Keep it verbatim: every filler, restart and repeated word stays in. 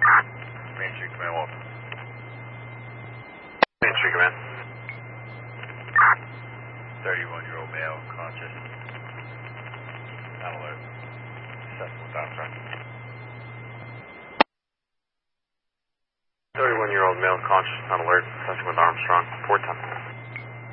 Main Street Command, welcome. Main Street Command. thirty-one-year-old male, conscious. Not alert. Accessible with Armstrong. thirty-one-year-old male, conscious, not alert. Accessible with Armstrong. four ten.